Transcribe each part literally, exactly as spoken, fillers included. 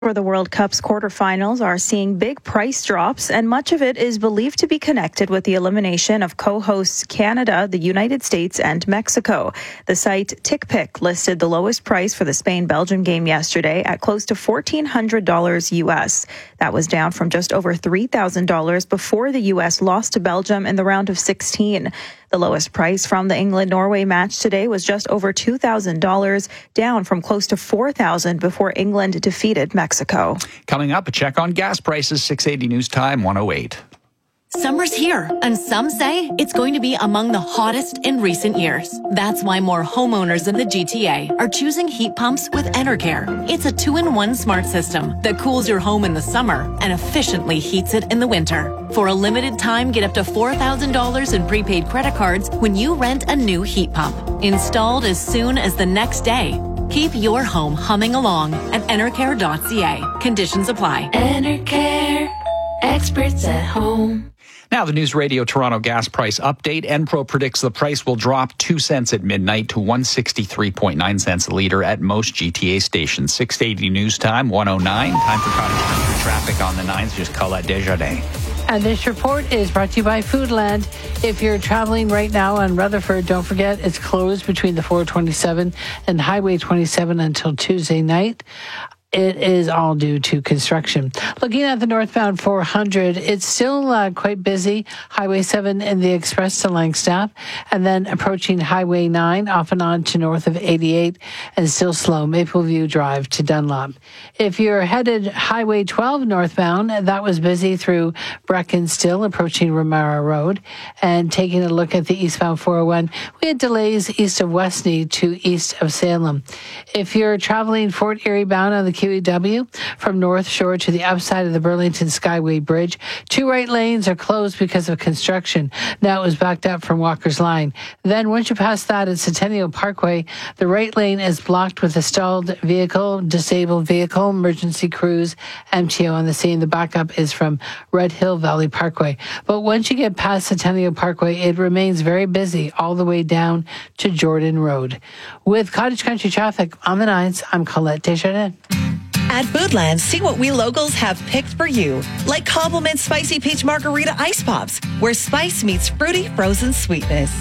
For the World Cup's quarterfinals are seeing big price drops, and much of it is believed to be connected with the elimination of co-hosts Canada, the United States, and Mexico. The site TickPick listed the lowest price for the Spain-Belgium game yesterday at close to fourteen hundred dollars U S. That was down from just over three thousand dollars before the U S lost to Belgium in the round of sixteen. The lowest price from the England-Norway match today was just over two thousand dollars, down from close to four thousand dollars before England defeated Mexico. Coming up, a check on gas prices, six eighty News Time, one oh eight. Summer's here, and some say it's going to be among the hottest in recent years. That's why more homeowners in the G T A are choosing heat pumps with Enercare. It's a two-in-one smart system that cools your home in the summer and efficiently heats it in the winter. For a limited time, get up to four thousand dollars in prepaid credit cards when you rent a new heat pump. Installed as soon as the next day. Keep your home humming along at enercare dot c a. Conditions apply. Enercare, experts at home. Now, the News Radio Toronto gas price update. Enpro predicts the price will drop two cents at midnight to one sixty-three point nine cents a litre at most G T A stations. six eighty News Time, one oh nine. Time for cottage country traffic on the nines. Just Colette Desjardins. And this report is brought to you by Foodland. If you're traveling right now on Rutherford, don't forget it's closed between the four twenty-seven and Highway twenty-seven until Tuesday night. It is all due to construction. Looking at the northbound four hundred, it's still uh, quite busy. Highway seven in the express to Langstaff, and then approaching Highway nine off and on to north of eighty-eight, and still slow Mapleview Drive to Dunlop. If you're headed Highway twelve northbound, that was busy through Brecken still approaching Ramara Road. And taking a look at the eastbound four oh one, we had delays east of Westney to east of Salem. If you're traveling Fort Erie bound on the Q E W from North Shore to the upside of the Burlington Skyway Bridge, two right lanes are closed because of construction. Now it was backed up from Walker's Line. Then once you pass that at Centennial Parkway, the right lane is blocked with a stalled vehicle, disabled vehicle, emergency crews, M T O on the scene. The backup is from Red Hill Valley Parkway. But once you get past Centennial Parkway, it remains very busy all the way down to Jordan Road. With Cottage Country traffic on the nines, I'm Colette Desjardins. At Foodland, see what we locals have picked for you. Like Compliment Spicy Peach Margarita Ice Pops, where spice meets fruity frozen sweetness.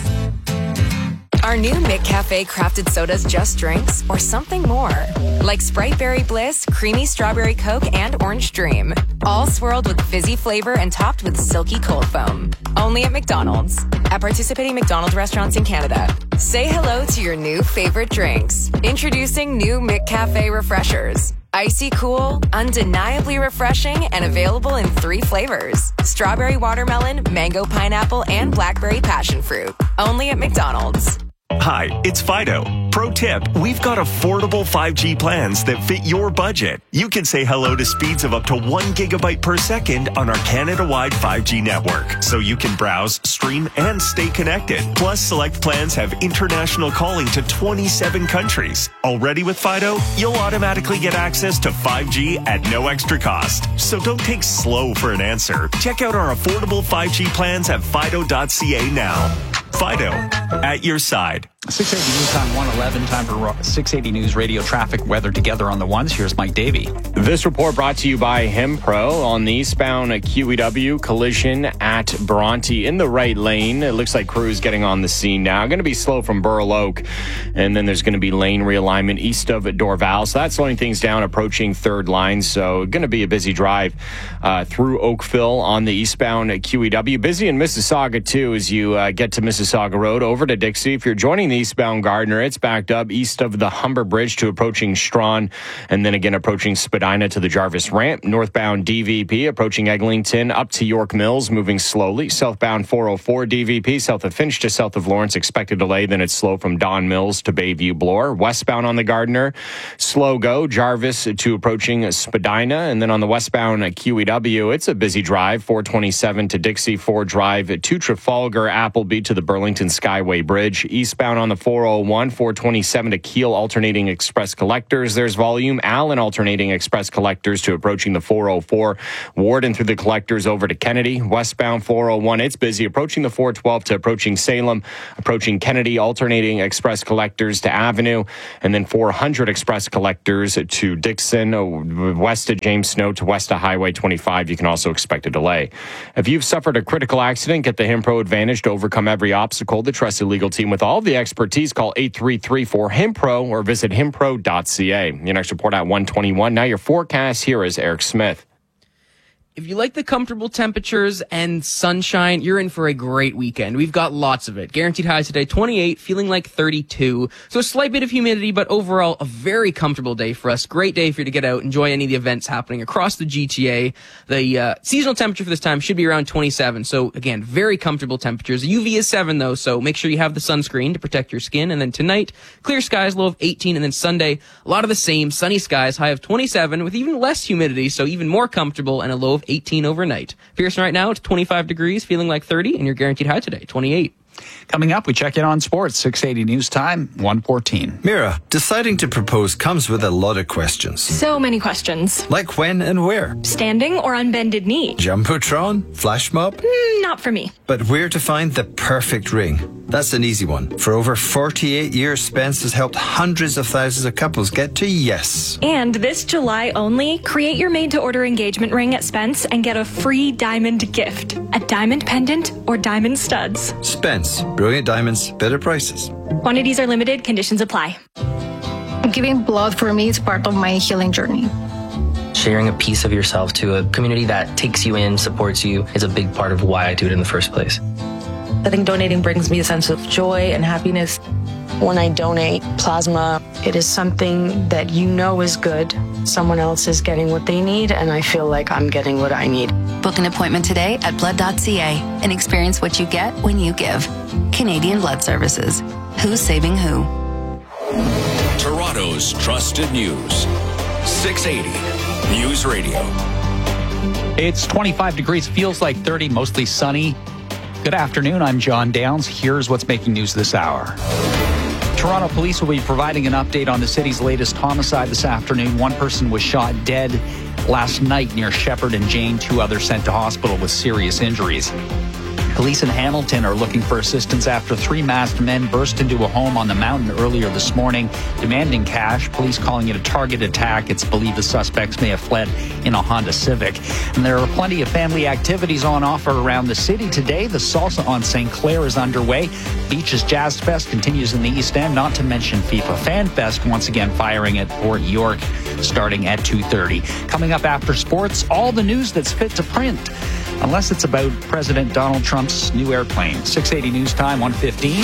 Are new McCafe crafted sodas just drinks or something more? Like Sprite Berry Bliss, Creamy Strawberry Coke, and Orange Dream. All swirled with fizzy flavor and topped with silky cold foam. Only at McDonald's. At participating McDonald's restaurants in Canada. Say hello to your new favorite drinks. Introducing new McCafe Refreshers. Icy cool, undeniably refreshing, and available in three flavors. Strawberry watermelon, mango pineapple, and blackberry passion fruit. Only at McDonald's. Hi, it's Fido. Pro tip, we've got affordable five G plans that fit your budget. You can say hello to speeds of up to one gigabyte per second on our Canada-wide five G network, so you can browse, stream, and stay connected. Plus, select plans have international calling to twenty-seven countries. Already with Fido, you'll automatically get access to five G at no extra cost. So don't take slow for an answer. Check out our affordable five G plans at fido dot c a now. Fido, at your side. six eighty News Time, one eleven. Time for six eighty News Radio traffic weather together on the ones. Here's Mike Davey. This report brought to you by Hempro on the eastbound Q E W collision at Bronte in the right lane. It looks like crews getting on the scene now. Going to be slow from Burl Oak, and then there's going to be lane realignment east of Dorval. So that's slowing things down approaching third line. So going to be a busy drive uh, through Oakville on the eastbound Q E W. Busy in Mississauga too as you uh, get to Mississauga Road over to Dixie. If you're joining the eastbound Gardner, it's backed up east of the Humber Bridge to approaching Strawn, and then again approaching Spadina to the Jarvis Ramp. Northbound D V P approaching Eglinton up to York Mills, moving slowly. Southbound four oh four D V P south of Finch to south of Lawrence, expected delay. Then it's slow from Don Mills to Bayview Bloor. Westbound on the Gardner, slow go Jarvis to approaching Spadina, and then on the westbound at Q E W, it's a busy drive. four twenty-seven to Dixie, four Drive to Trafalgar, Appleby to the Burlington Skyway Bridge. Eastbound on the four oh one, four twenty-seven to Kiel alternating express collectors. There's volume. Allen alternating express collectors to approaching the four oh four. Warden through the collectors over to Kennedy. Westbound four oh one, it's busy. Approaching the four twelve to approaching Salem. Approaching Kennedy, alternating express collectors to Avenue. And then four hundred express collectors to Dixon. West of James Snow to west of Highway twenty-five. You can also expect a delay. If you've suffered a critical accident, get the HimPro Advantage to overcome every obstacle. The trusted legal team with all the expertise. Call eight three three four HimPro or visit himpro dot c a. Your next report at one twenty-one. Now your forecast, here is Eric Smith. If you like the comfortable temperatures and sunshine, you're in for a great weekend. We've got lots of it. Guaranteed highs today, twenty-eight, feeling like thirty-two. So a slight bit of humidity, but overall a very comfortable day for us. Great day for you to get out, enjoy any of the events happening across the G T A. The uh, seasonal temperature for this time should be around twenty-seven. So again, very comfortable temperatures. U V is seven though, so make sure you have the sunscreen to protect your skin. And then tonight, clear skies, low of eighteen. And then Sunday, a lot of the same, sunny skies, high of twenty-seven with even less humidity, so even more comfortable, and a low of eighteen overnight. Pearson right now, it's twenty-five degrees, feeling like thirty, and your guaranteed high today, twenty-eight. Coming up, we check in on sports. six eighty News Time, one fourteen. Mira, deciding to propose comes with a lot of questions. So many questions. Like when and where? Standing or on bended knee? Jumbotron? Flash mob? Mm, not for me. But where to find the perfect ring? That's an easy one. For over forty-eight years, Spence has helped hundreds of thousands of couples get to yes. And this July only, create your made-to-order engagement ring at Spence and get a free diamond gift. A diamond pendant or diamond studs. Spence. Brilliant diamonds, better prices. Quantities are limited, conditions apply. Giving blood for me is part of my healing journey. Sharing a piece of yourself to a community that takes you in, supports you, is a big part of why I do it in the first place. I think donating brings me a sense of joy and happiness. When I donate plasma, it is something that you know is good. Someone else is getting what they need, and I feel like I'm getting what I need. Book an appointment today at blood dot c a and experience what you get when you give. Canadian Blood Services. Who's saving who? Toronto's trusted news. six eighty News Radio. It's twenty-five degrees, feels like thirty, mostly sunny. Good afternoon, I'm John Downs. Here's what's making news this hour. Toronto police will be providing an update on the city's latest homicide this afternoon. One person was shot dead last night near Shepherd and Jane. Two others sent to hospital with serious injuries. Police in Hamilton are looking for assistance after three masked men burst into a home on the mountain earlier this morning, demanding cash. Police calling it a target attack. It's believed the suspects may have fled in a Honda Civic. And there are plenty of family activities on offer around the city today. The Salsa on Saint Clair is underway. Beaches Jazz Fest continues in the East End, not to mention FIFA Fan Fest once again firing at Port York starting at two thirty. Coming up after sports, all the news that's fit to print, unless it's about President Donald Trump's new airplane. six eighty News Time, one fifteen.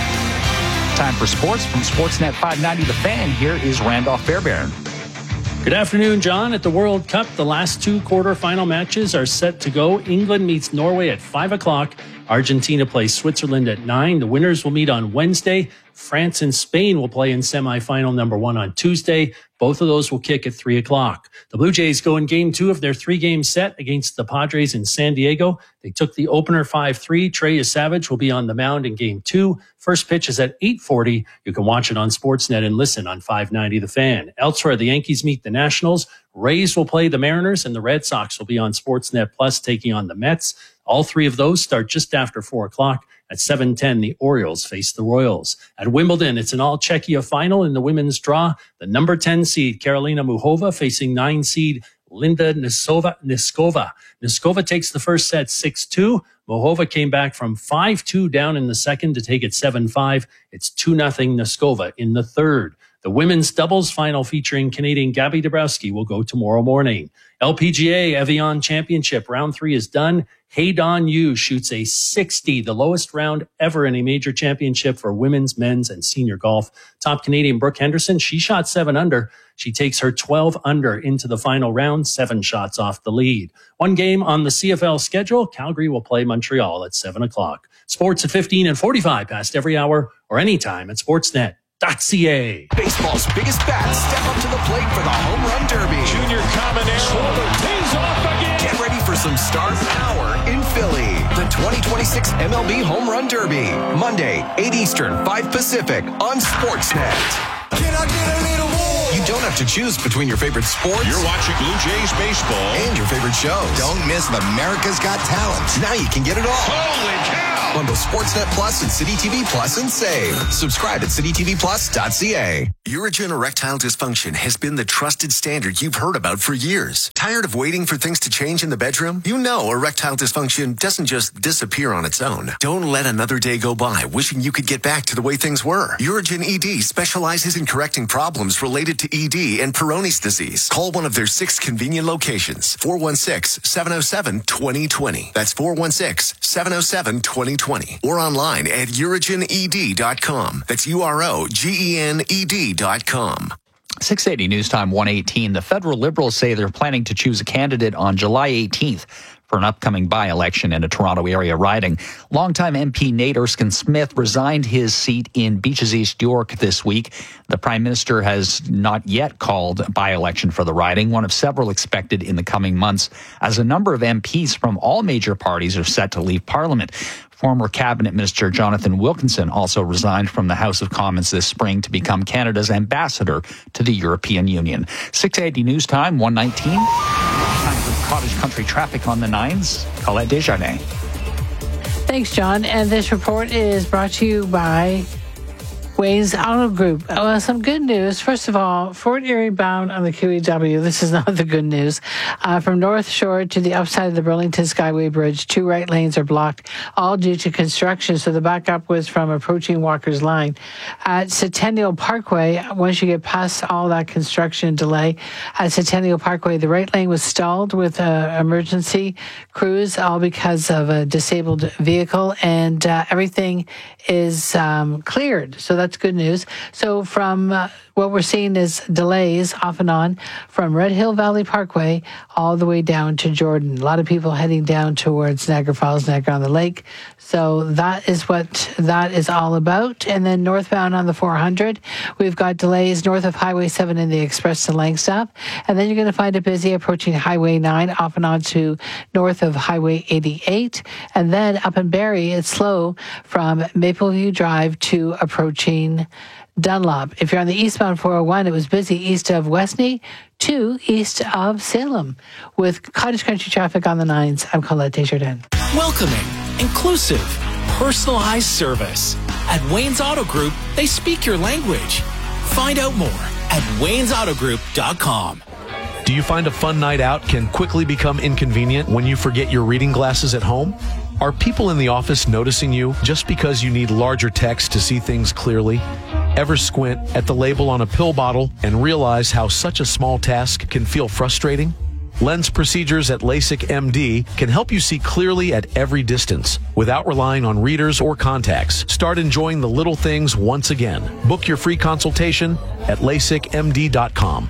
Time for sports from Sportsnet five ninety The Fan. Here is Randolph Fairbairn. Good afternoon, John. At the World Cup, the last two quarterfinal matches are set to go. England meets Norway at five o'clock. Argentina plays Switzerland at nine. The winners will meet on Wednesday. France and Spain will play in semifinal number one on Tuesday. Both of those will kick at three o'clock. The Blue Jays go in game two of their three-game set against the Padres in San Diego. They took the opener five three. Trey Savage will be on the mound in game two. First pitch is at eight forty. You can watch it on Sportsnet and listen on five ninety The Fan. Elsewhere, the Yankees meet the Nationals. Rays will play the Mariners, and the Red Sox will be on Sportsnet Plus taking on the Mets. All three of those start just after four o'clock. At seven ten, the Orioles face the Royals. At Wimbledon, it's an all-Czechia final in the women's draw. The number ten seed, Karolina Muchova, facing nine seed Linda Niskova. Niskova. Niskova takes the first set six two. Muchova came back from five two down in the second to take it seven five. It's two nothing Niskova in the third. The women's doubles final featuring Canadian Gabby Dabrowski will go tomorrow morning. L P G A Evian Championship round three is done. Haydon Yu shoots a sixty, the lowest round ever in a major championship for women's, men's, and senior golf. Top Canadian Brooke Henderson, she shot seven under. She takes her twelve under into the final round, seven shots off the lead. One game on the C F L schedule. Calgary will play Montreal at seven o'clock. Sports at fifteen and forty-five past every hour or anytime at sportsnet dot c a. Baseball's biggest bats step up to the plate for the home run derby. Junior Caminero tees off again. Get ready for some star power in Philly. The twenty twenty twenty-sixth M L B Home Run Derby. Monday, eight Eastern, five Pacific on Sportsnet. Can I get a little more? You don't have to choose between your favorite sports. You're watching Blue Jays baseball. And your favorite shows. Don't miss America's Got Talent. Now you can get it all. Holy cow! Bundle Sportsnet Plus and City T V Plus and save. Subscribe at city t v plus dot c a. Urigen erectile dysfunction has been the trusted standard you've heard about for years. Tired of waiting for things to change in the bedroom? You know erectile dysfunction doesn't just disappear on its own. Don't let another day go by wishing you could get back to the way things were. Urigen E D specializes in correcting problems related to E D and Peyronie's disease. Call one of their six convenient locations. four one six, seven oh seven, two oh two oh. That's four one six, seven oh seven, two oh two oh. Or online at urigen e d dot com. That's U R O G E N E D dot com. six eighty News Time one eighteen. The federal Liberals say they're planning to choose a candidate on July eighteenth for an upcoming by-election in a Toronto area riding. Longtime M P Nate Erskine-Smith resigned his seat in Beaches East York this week. The Prime Minister has not yet called a by-election for the riding, one of several expected in the coming months, as a number of M Ps from all major parties are set to leave Parliament. Former Cabinet Minister Jonathan Wilkinson also resigned from the House of Commons this spring to become Canada's ambassador to the European Union. six eighty News Time, one nineteen. Time for cottage country traffic on the nines. Colette Desjardins. Thanks, John. And this report is brought to you by Wayne's Auto Group. Well, some good news. First of all, Fort Erie bound on the Q E W. This is not the good news. Uh, from North Shore to the upside of the Burlington Skyway Bridge, two right lanes are blocked, all due to construction. So the backup was from approaching Walker's Line. At Centennial Parkway, once you get past all that construction delay, at Centennial Parkway, the right lane was stalled with uh, emergency crews, all because of a disabled vehicle, and uh, everything is um, cleared. So that's good news. So from uh, what we're seeing is delays off and on from Red Hill Valley Parkway all the way down to Jordan. A lot of people heading down towards Niagara Falls, Niagara-on-the-Lake. So that is what that is all about. And then northbound on the four hundred, we've got delays north of Highway seven in the Express to Langstaff. And then you're going to find it busy approaching Highway nine off and on to north of Highway eighty-eight. And then up in Barrie, it's slow from Mapleview Drive to approaching Dunlop. If you're on the eastbound four oh one, it was busy east of Westney to east of Salem. With cottage country traffic on the nines, I'm Colette Desjardins. Welcoming, inclusive, personalized service. At Wayne's Auto Group, they speak your language. Find out more at waynes auto group dot com. Do you find a fun night out can quickly become inconvenient when you forget your reading glasses at home? Are people in the office noticing you just because you need larger text to see things clearly? Ever squint at the label on a pill bottle and realize how such a small task can feel frustrating? Lens procedures at LASIK M D can help you see clearly at every distance without relying on readers or contacts. Start enjoying the little things once again. Book your free consultation at lasik m d dot com.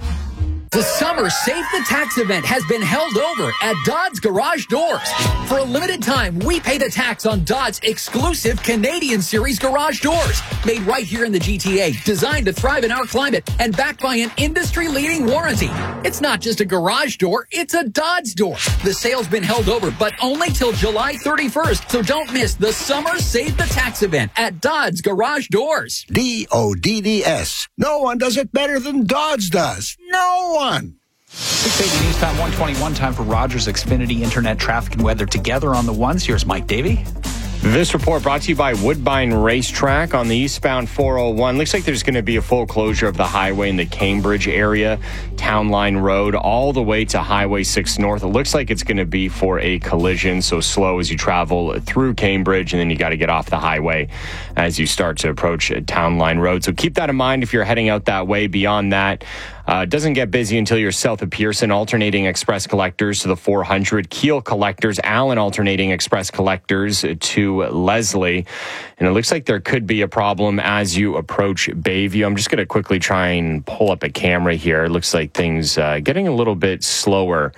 The Summer Save the Tax event has been held over at Dodds Garage Doors. For a limited time, we pay the tax on Dodds' exclusive Canadian Series garage doors. Made right here in the G T A, designed to thrive in our climate, and backed by an industry-leading warranty. It's not just a garage door, it's a Dodds door. The sale's been held over, but only till July thirty-first, so don't miss the Summer Save the Tax event at Dodds Garage Doors. D O D D S. No one does it better than Dodds does. No one. six eighty News Time one twenty-one. Time for Rogers Xfinity Internet traffic and weather together on the ones. Here's Mike Davey. This report brought to you by Woodbine Racetrack on the eastbound four oh one. Looks like there's going to be a full closure of the highway in the Cambridge area, Town Line Road, all the way to Highway six North. It looks like it's going to be for a collision, so slow as you travel through Cambridge, and then you got to get off the highway as you start to approach Town Line Road. So keep that in mind if you're heading out that way. Beyond that, Uh, doesn't get busy until you're south of Pearson. Alternating express collectors to the four hundred. Keel collectors, Allen alternating express collectors to Leslie. And it looks like there could be a problem as you approach Bayview. I'm just going to quickly try and pull up a camera here. It looks like things uh, getting a little bit slower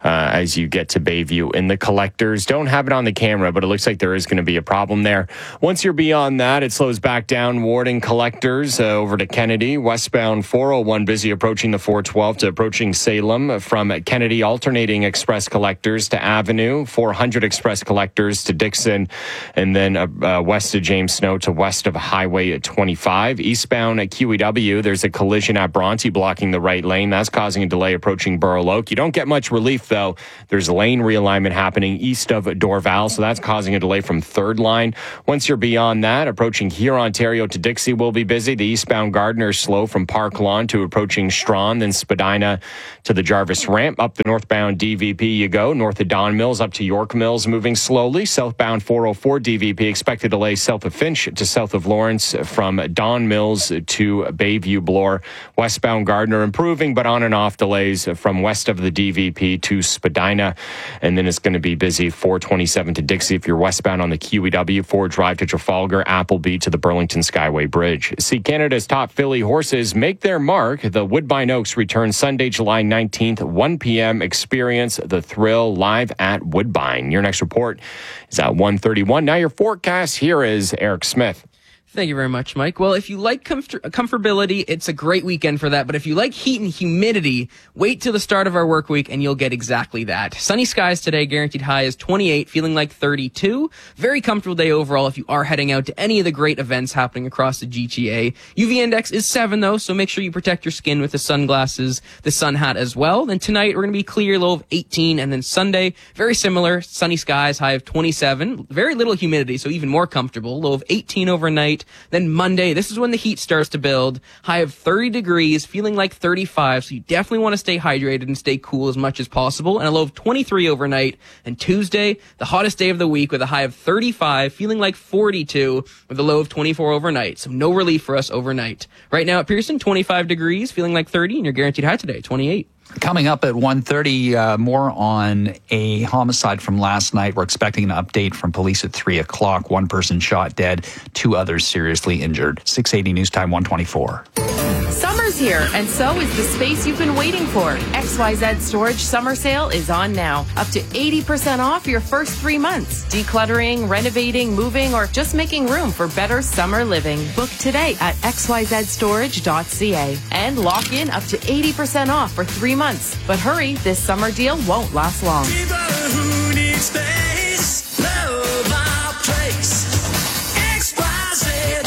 uh, as you get to Bayview. And the collectors don't have it on the camera, but it looks like there is going to be a problem there. Once you're beyond that, it slows back down. Warden collectors uh, over to Kennedy. Westbound four oh one busy approaching the four twelve to approaching Salem. From Kennedy, alternating express collectors to Avenue. four hundred express collectors to Dixon. And then uh, uh, west of James Snow to west of Highway twenty-five. Eastbound at Q E W, there's a collision at Bronte blocking the right lane. That's causing a delay approaching Burl Oak. You don't get much relief, though. There's lane realignment happening east of Dorval, so that's causing a delay from third line. Once you're beyond that, approaching here, Ontario to Dixie will be busy. The eastbound Gardner is slow from Park Lawn to approaching Strawn, then Spadina to the Jarvis ramp. Up the northbound D V P you go. North of Don Mills up to York Mills, moving slowly. Southbound four oh four D V P, expected delay south of Finch to south of Lawrence from Don Mills to Bayview Bloor. Westbound Gardner improving, but on and off delays from west of the D V P to Spadina. And then it's going to be busy four twenty-seven to Dixie if you're westbound on the Q E W. Ford Drive to Trafalgar, Appleby to the Burlington Skyway Bridge. See Canada's top filly horses make their mark. The Woodbine Oaks return Sunday, July nineteenth, one p.m. Experience the thrill live at Woodbine. Your next report is at one thirty-one. Now your forecast, here is Eric Smith. Thank you very much, Mike. Well, if you like comfort- comfortability, it's a great weekend for that. But if you like heat and humidity, wait till the start of our work week and you'll get exactly that. Sunny skies today, guaranteed high is twenty-eight, feeling like thirty-two. Very comfortable day overall if you are heading out to any of the great events happening across the G T A. U V index is seven though, so make sure you protect your skin with the sunglasses, the sun hat as well. Then tonight, we're going to be clear, low of eighteen. And then Sunday, very similar, sunny skies, high of twenty-seven. Very little humidity, so even more comfortable, low of eighteen overnight. Then Monday, this is when the heat starts to build. High of thirty degrees, feeling like thirty-five. So you definitely want to stay hydrated and stay cool as much as possible. And a low of twenty-three overnight. And Tuesday, the hottest day of the week with a high of thirty-five, feeling like forty-two with a low of twenty-four overnight. So no relief for us overnight. Right now at Pearson, twenty-five degrees, feeling like thirty. And your guaranteed high today, twenty-eight. Coming up at one thirty, uh, more on a homicide from last night. We're expecting an update from police at three o'clock. One person shot dead, two others seriously injured. six eighty News Time, one twenty-four. Summer's here, and so is the space you've been waiting for. X Y Z Storage Summer Sale is on now. Up to eighty percent off your first three months. Decluttering, renovating, moving, or just making room for better summer living. Book today at x y z storage dot c a and lock in up to eighty percent off for three months. But hurry, this summer deal won't last long. People who need space, love our place. X Y Z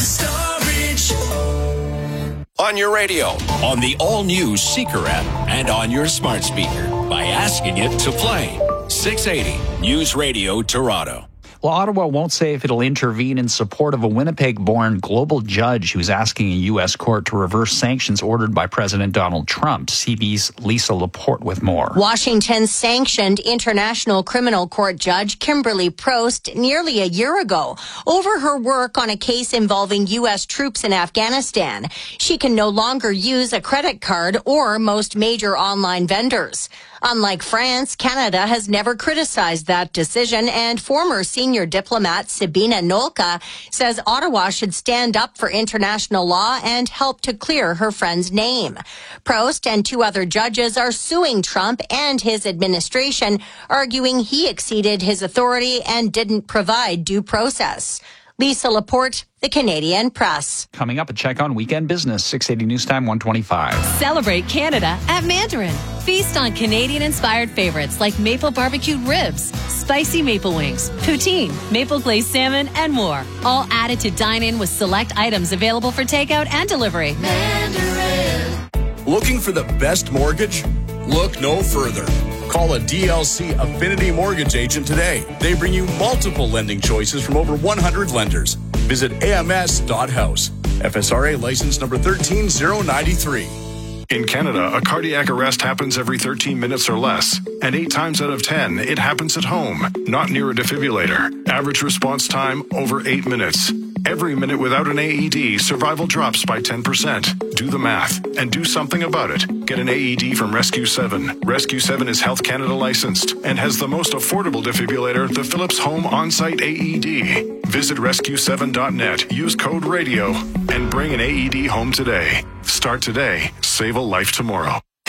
Storage. On your radio, on the all-new Seeker app, and on your smart speaker by asking it to play. six eighty News Radio Toronto. Well, Ottawa won't say if it'll intervene in support of a Winnipeg-born global judge who's asking a U S court to reverse sanctions ordered by President Donald Trump. C B's Lisa Laporte with more. Washington sanctioned International Criminal Court Judge Kimberly Prost nearly a year ago over her work on a case involving U S troops in Afghanistan. She can no longer use a credit card or most major online vendors. Unlike France, Canada has never criticized that decision, and former senior diplomat Sabina Nolka says Ottawa should stand up for international law and help to clear her friend's name. Prost and two other judges are suing Trump and his administration, arguing he exceeded his authority and didn't provide due process. Lisa Laporte, The Canadian Press. Coming up, a check on weekend business. six eighty News Time, one twenty-five. Celebrate Canada at Mandarin. Feast on Canadian-inspired favorites like maple barbecued ribs, spicy maple wings, poutine, maple glazed salmon, and more. All added to dine in with select items available for takeout and delivery. Mandarin. Looking for the best mortgage? Look no further. Call a D L C Affinity Mortgage agent today. They bring you multiple lending choices from over one hundred lenders. Visit A M S dot house. F S R A license number one three zero nine three. In Canada, a cardiac arrest happens every thirteen minutes or less. And eight times out of ten, it happens at home, not near a defibrillator. Average response time, over eight minutes. Every minute without an A E D, survival drops by ten percent. Do the math and do something about it. Get an A E D from Rescue seven. Rescue seven is Health Canada licensed and has the most affordable defibrillator, the Philips Home On-Site A E D. Visit rescue seven dot net, use code RADIO, and bring an A E D home today. Start today. Save a life tomorrow.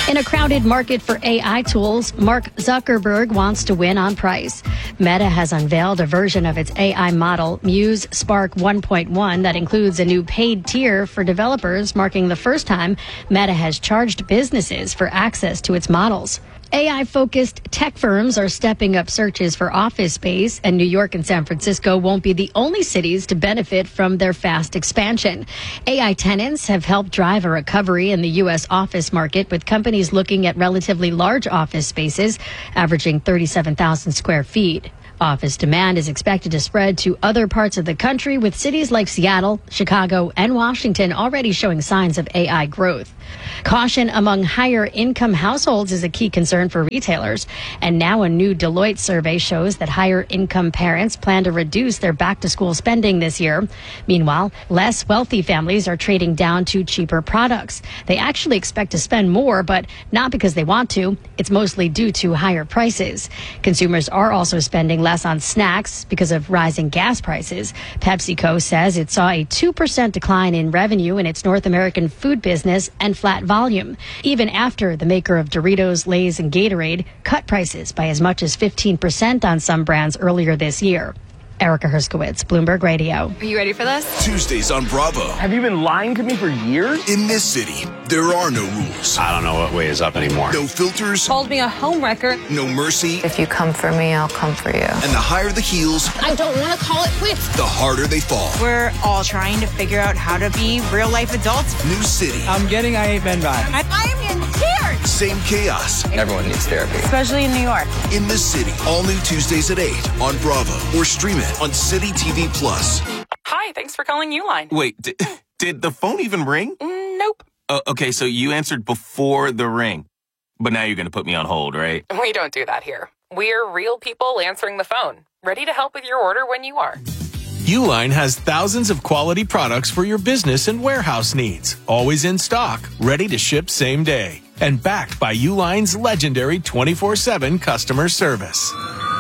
In a crowded market for A I tools, Mark Zuckerberg wants to win on price. Meta has unveiled a version of its A I model, Muse Spark one point one, that includes a new paid tier for developers, marking the first time Meta has charged businesses for access to its models. A I-focused tech firms are stepping up searches for office space, and New York and San Francisco won't be the only cities to benefit from their fast expansion. A I tenants have helped drive a recovery in the U S office market, with companies looking at relatively large office spaces, averaging thirty-seven thousand square feet. Office demand is expected to spread to other parts of the country, with cities like Seattle, Chicago, and Washington already showing signs of A I growth. Caution among higher income households is a key concern for retailers. And now a new Deloitte survey shows that higher income parents plan to reduce their back to school spending this year. Meanwhile, less wealthy families are trading down to cheaper products. They actually expect to spend more, but not because they want to. It's mostly due to higher prices. Consumers are also spending less on snacks because of rising gas prices. PepsiCo says it saw a two percent decline in revenue in its North American food business and flat volume, even after the maker of Doritos, Lay's, and Gatorade cut prices by as much as fifteen percent on some brands earlier this year. Erica Herskowitz, Bloomberg Radio. Are you ready for this? Tuesdays on Bravo. Have you been lying to me for years? In this city, there are no rules. I don't know what way is up anymore. No filters. Called me a homewrecker. No mercy. If you come for me, I'll come for you. And the higher the heels, I don't want to call it quits. the harder they fall. We're all trying to figure out how to be real life adults. New city. I'm getting I Hate Men vibe. I, I am in tears. Same chaos. Everyone needs therapy. Especially in New York. In this city. All new Tuesdays at eight on Bravo. Or stream it on City T V Plus. Hi, thanks for calling Uline. Wait, did, did the phone even ring? Mm, nope. Uh, okay, so you answered before the ring. But now you're going to put me on hold, right? We don't do that here. We're real people answering the phone, ready to help with your order when you are. Uline has thousands of quality products for your business and warehouse needs. Always in stock, ready to ship same day. And backed by Uline's legendary twenty-four seven customer service.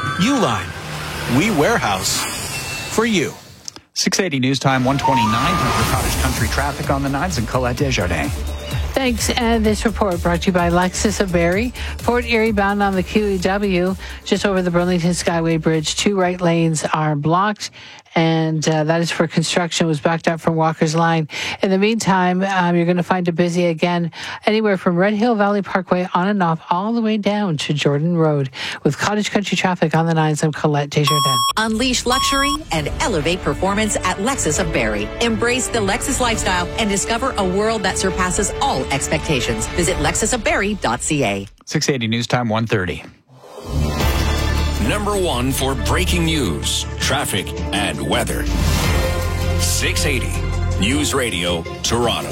Uline, we warehouse for you. six eighty News Time, one twenty-nine. For Cottage Country traffic on the nines and Colette Desjardins. Thanks. And this report brought to you by Lexus of Barrie. Port Erie bound on the Q E W, just over the Burlington Skyway Bridge. Two right lanes are blocked, and uh, that is for construction. It was backed up from Walker's Line. In the meantime, um, you're going to find it busy again anywhere from Red Hill Valley Parkway on and off all the way down to Jordan Road. With Cottage Country traffic on the nines, I'm Colette Desjardins. Unleash luxury and elevate performance at Lexus of Barrie. Embrace the Lexus lifestyle and discover a world that surpasses all expectations. Visit lexus of barrie dot c a. six eighty News Time, one thirty. Number one for breaking news, traffic, and weather. six eighty News Radio, Toronto.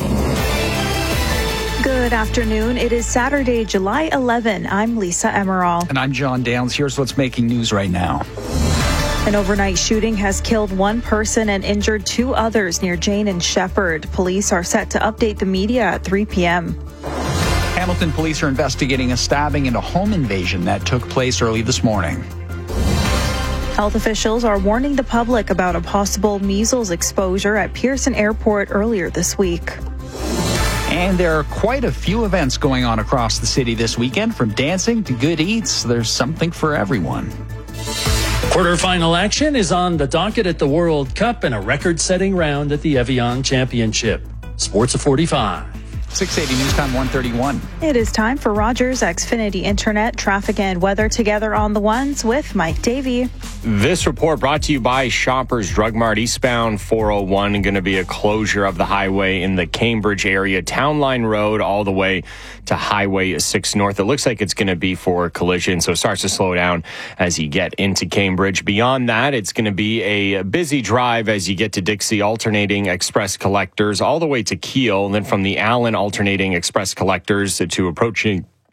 Good afternoon. It is Saturday, July eleventh. I'm Lisa Emerald. And I'm John Downs. Here's what's making news right now. An overnight shooting has killed one person and injured two others near Jane and Shepherd. Police are set to update the media at three p.m. Hamilton police are investigating a stabbing and a home invasion that took place early this morning. Health officials are warning the public about a possible measles exposure at Pearson Airport earlier this week. And there are quite a few events going on across the city this weekend, from dancing to good eats. There's something for everyone. Quarterfinal action is on the docket at the World Cup and a record-setting round at the Evian Championship. Sports of forty-five. six eighty News Time, one thirty-one. It is time for Rogers Xfinity Internet, traffic and weather together on the ones with Mike Davey. This report brought to you by Shoppers Drug Mart. Eastbound four oh one, going to be a closure of the highway in the Cambridge area. Town Line Road all the way to Highway six North. It looks like it's going to be for a collision, so it starts to slow down as you get into Cambridge. Beyond that, it's going to be a busy drive as you get to Dixie Alternating Express Collectors all the way to Keele, and then from the Allen Alternating Express Collectors to approaching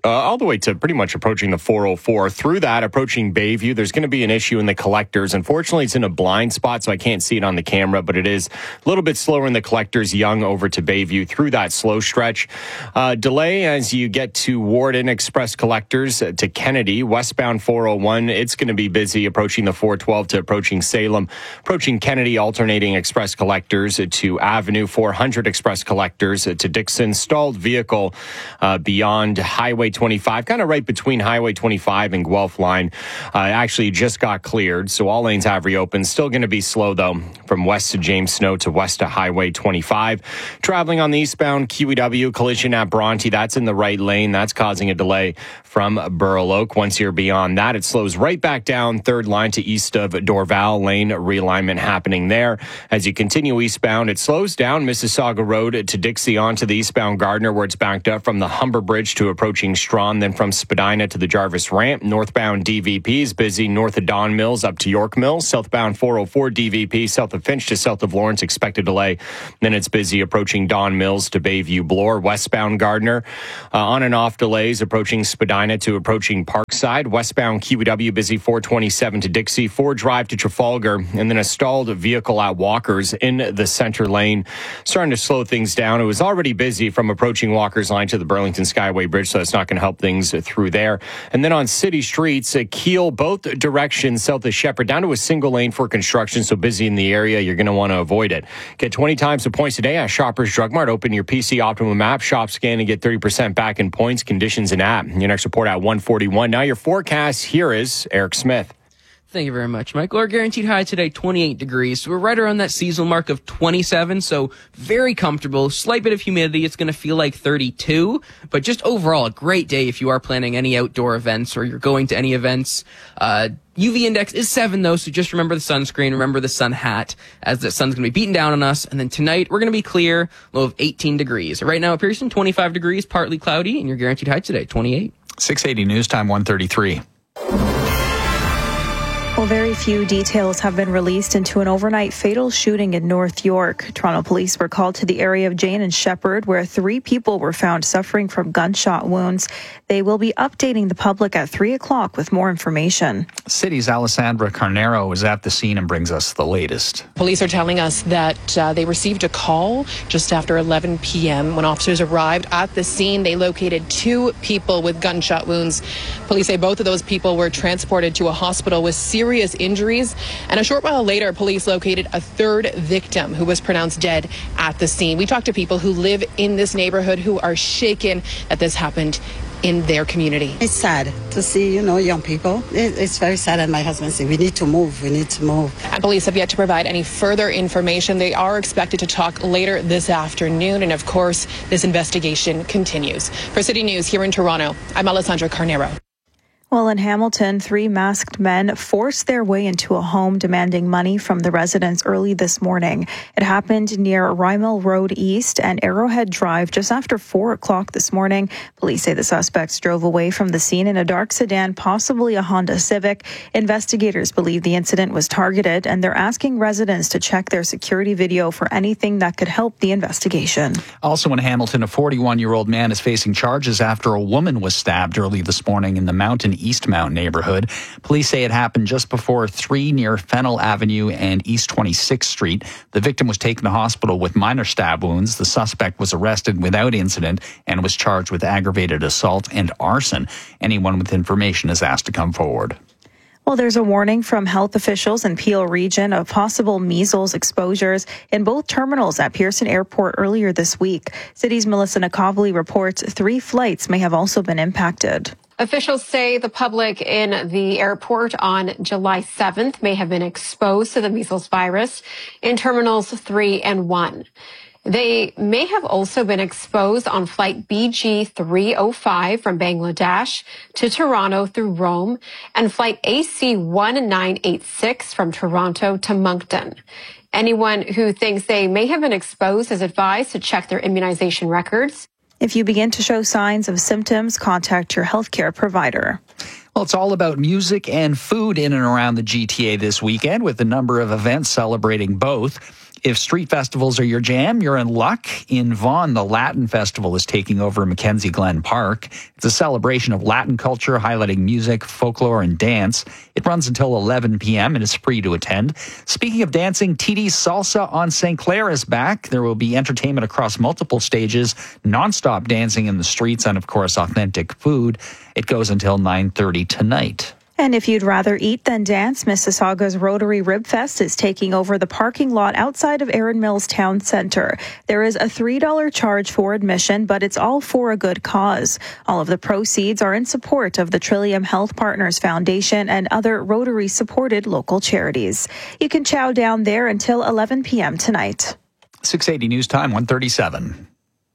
uh, all the way to pretty much approaching the four oh four. Through that, approaching Bayview, there's going to be an issue in the collectors. Unfortunately, it's in a blind spot, so I can't see it on the camera, but it is a little bit slower in the collectors, Young over to Bayview through that slow stretch. Uh, delay as you get to Warden Express collectors uh, to Kennedy. Westbound four oh one, it's going to be busy approaching the four twelve to approaching Salem. Approaching Kennedy, alternating express collectors uh, to Avenue. four hundred express collectors uh, to Dixon. Stalled vehicle uh, beyond Highway twenty-five, kind of right between Highway twenty-five and Guelph line. Uh, actually just got cleared, so all lanes have reopened. Still going to be slow, though, from west to James Snow to west to Highway twenty-five. Traveling on the eastbound Q E W, collision at Bronte. That's in the right lane. That's causing a delay from Burl Oak. Once you're beyond that, it slows right back down third line to east of Dorval. Lane realignment happening there. As you continue eastbound, it slows down Mississauga Road to Dixie onto the eastbound Gardner, where it's backed up from the Humber Bridge to approaching Strawn, then from Spadina to the Jarvis Ramp. Northbound D V P is busy north of Don Mills up to York Mills. Southbound four oh four D V P south of Finch to south of Lawrence, expected delay. Then it's busy approaching Don Mills to Bayview Bloor. Westbound Gardner uh, on and off delays approaching Spadina to approaching Parkside. Westbound Q E W busy four twenty-seven to Dixie. Ford Drive to Trafalgar, and then a stalled vehicle at Walkers in the center lane, starting to slow things down. It was already busy from approaching Walkers line to the Burlington Skyway Bridge, so it's not going to help things through there. And then on city streets, uh, Kiel, both directions south of Shepherd, down to a single lane for construction, so busy in the area, you're going to want to avoid it. Get twenty times the points today at Shoppers Drug Mart. Open your P C Optimum app, shop, scan, and get thirty percent back in points, conditions, and app. Your next report at one forty-one. Now your forecast, here is Eric Smith. Thank you very much, Michael. Our guaranteed high today, twenty-eight degrees. So we're right around that seasonal mark of twenty-seven, so very comfortable. Slight bit of humidity. It's going to feel like thirty-two, but just overall a great day if you are planning any outdoor events or you're going to any events. Uh, U V index is seven, though, so just remember the sunscreen, remember the sun hat, as the sun's going to be beating down on us. And then tonight, we're going to be clear, low of eighteen degrees. Right now at Pearson, twenty-five degrees, partly cloudy, and your guaranteed high today, twenty-eight. six eighty News Time, one thirty-three. Well, very few details have been released into an overnight fatal shooting in North York. Toronto police were called to the area of Jane and Shepherd, where three people were found suffering from gunshot wounds. They will be updating the public at three o'clock with more information. City's Alessandra Carnero is at the scene and brings us the latest. Police are telling us that uh, they received a call just after eleven p.m. When officers arrived at the scene, they located two people with gunshot wounds. Police say both of those people were transported to a hospital with serious serious injuries, and a short while later, police located a third victim who was pronounced dead at the scene. We talked to people who live in this neighborhood who are shaken that this happened in their community. It's sad to see, you know, young people. It, it's very sad, and my husband said, we need to move, we need to move. And police have yet to provide any further information. They are expected to talk later this afternoon, and of course, this investigation continues. For City News here in Toronto, I'm Alessandra Carnero. Well, in Hamilton, three masked men forced their way into a home demanding money from the residents early this morning. It happened near Rymel Road East and Arrowhead Drive just after four o'clock this morning. Police say the suspects drove away from the scene in a dark sedan, possibly a Honda Civic. Investigators believe the incident was targeted, and they're asking residents to check their security video for anything that could help the investigation. Also in Hamilton, a forty-one-year-old man is facing charges after a woman was stabbed early this morning in the Mountain Eastmount neighborhood. Police say it happened just before three near Fennel Avenue and East twenty-sixth Street. The victim was taken to hospital with minor stab wounds. The suspect was arrested without incident and was charged with aggravated assault and arson. Anyone with information is asked to come forward. Well, there's a warning from health officials in Peel region of possible measles exposures in both terminals at Pearson Airport earlier this week. City's Melissa Nakovely reports three flights may have also been impacted. Officials say the public in the airport on July seventh may have been exposed to the measles virus in terminals three and one. They may have also been exposed on flight B G three oh five from Bangladesh to Toronto through Rome and flight A C one nine eight six from Toronto to Moncton. Anyone who thinks they may have been exposed is advised to check their immunization records. If you begin to show signs of symptoms, contact your healthcare provider. Well, it's all about music and food in and around the G T A this weekend, with a number of events celebrating both. If street festivals are your jam, you're in luck. In Vaughan, the Latin Festival is taking over Mackenzie Glen Park. It's a celebration of Latin culture, highlighting music, folklore, and dance. It runs until eleven p.m. and is free to attend. Speaking of dancing, T D's Salsa on Saint Clair is back. There will be entertainment across multiple stages, nonstop dancing in the streets, and of course, authentic food. It goes until nine thirty tonight. And if you'd rather eat than dance, Mississauga's Rotary Rib Fest is taking over the parking lot outside of Erin Mills Town Centre. There is a three dollars charge for admission, but it's all for a good cause. All of the proceeds are in support of the Trillium Health Partners Foundation and other Rotary-supported local charities. You can chow down there until eleven p.m. tonight. six eighty News Time, one thirty-seven.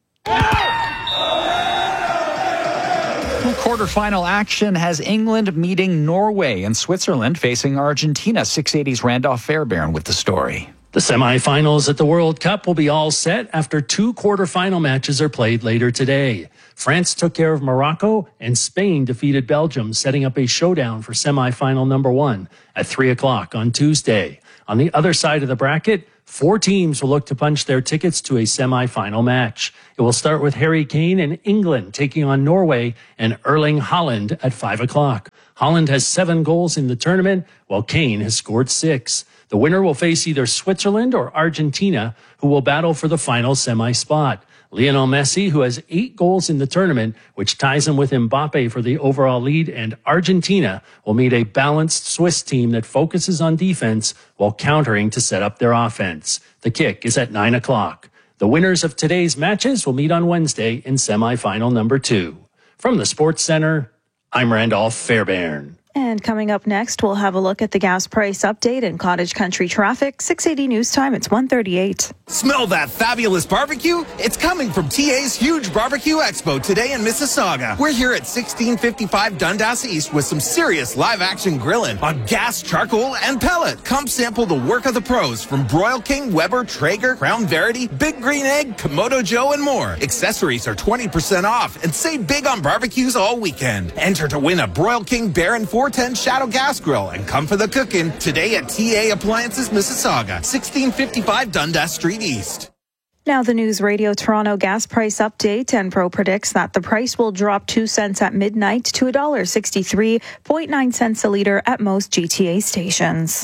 Quarterfinal action has England meeting Norway and Switzerland facing Argentina. six eighty's Randolph Fairbairn with the story. The semifinals at the World Cup will be all set after two quarterfinal matches are played later today. France took care of Morocco and Spain defeated Belgium, setting up a showdown for semifinal number one at three o'clock on Tuesday. On the other side of the bracket, four teams will look to punch their tickets to a semi-final match. It will start with Harry Kane and England taking on Norway and Erling Haaland at five o'clock. Haaland has seven goals in the tournament, while Kane has scored six. The winner will face either Switzerland or Argentina, who will battle for the final semi-spot. Lionel Messi, who has eight goals in the tournament, which ties him with Mbappe for the overall lead, and Argentina will meet a balanced Swiss team that focuses on defense while countering to set up their offense. The kick is at nine o'clock. The winners of today's matches will meet on Wednesday in semifinal number two. From the Sports Center, I'm Randolph Fairbairn. And coming up next, we'll have a look at the gas price update and cottage country traffic. six eighty News Time, it's one thirty-eight. Smell that fabulous barbecue? It's coming from T A's huge barbecue expo today in Mississauga. We're here at sixteen fifty-five Dundas East with some serious live action grilling on gas, charcoal, and pellet. Come sample the work of the pros from Broil King, Weber, Traeger, Crown Verity, Big Green Egg, Komodo Joe, and more. Accessories are twenty percent off and save big on barbecues all weekend. Enter to win a Broil King Baron four ten Shadow Gas Grill and come for the cooking today at T A Appliances Mississauga, sixteen fifty-five Dundas Street East. Now the News Radio Toronto gas price update. Enpro predicts that the price will drop two cents at midnight to one dollar sixty-three point nine cents a litre at most G T A stations.